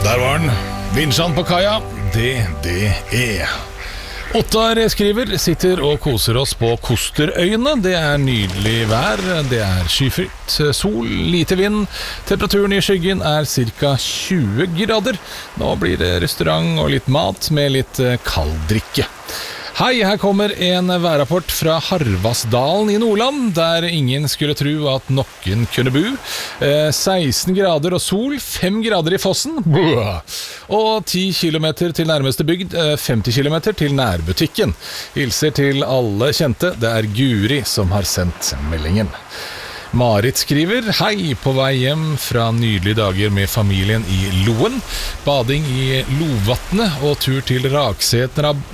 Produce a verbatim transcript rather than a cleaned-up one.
Der var den. Vinsjan på kaia, D D E. Ottar skriver, sitter og koser oss på Kosterøyene. Det er nydelig vær, det er skyfritt, sol, lite vind. Temperaturen i skyggen er ca. tjue grader. Nå blir det restaurant og litt mat med litt kald drikke. Hei, her kommer en værrapport fra Harvasdalen i Nordland, der ingen skulle tro at noen kunne bo. Eh, seksten grader og sol, fem grader i fossen, Blah. Og ti kilometer til nærmeste bygd, eh, femti kilometer til nærbutikken. Hilser til alle kjente, det er Guri som har sendt meldingen. Marit skriver, hei, på vei hjem fra nydelige dager med familien i Loen. Bading i Lovatnet og tur til Raksetra